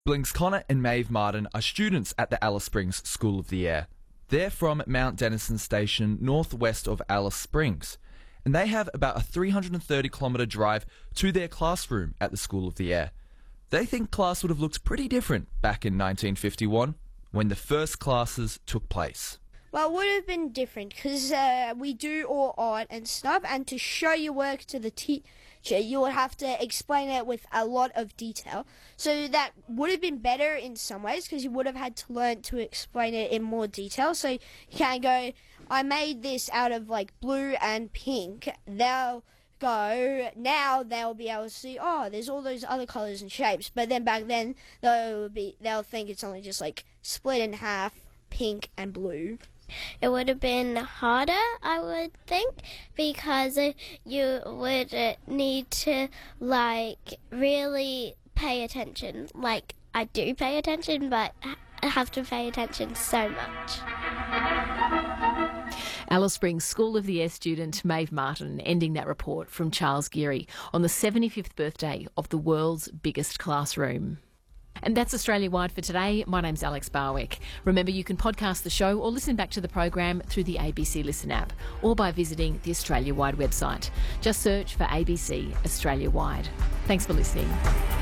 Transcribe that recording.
Blink's Connor and Maeve Martin are students at the Alice Springs School of the Air. They're from Mount Denison Station, northwest of Alice Springs, and they have about a 330-kilometre drive to their classroom at the School of the Air. They think class would have looked pretty different back in 1951 when the first classes took place. Well, it would have been different because we do all art and stuff, and to show your work to the teacher, you would have to explain it with a lot of detail. So that would have been better in some ways because you would have had to learn to explain it in more detail. So you can't go, I made this out of like blue and pink. Now they'll be able to see, oh, there's all those other colours and shapes. But then back then, they'll think it's only just like split in half, pink and blue. It would have been harder, I would think, because you would need to, really pay attention. I do pay attention, but I have to pay attention so much. Alice Springs School of the Air student Maeve Martin ending that report from Charles Geary on the 75th birthday of the world's biggest classroom. And that's Australia-wide for today. My name's Alex Barwick. Remember, you can podcast the show or listen back to the program through the ABC Listen app or by visiting the Australia-wide website. Just search for ABC Australia-wide. Thanks for listening.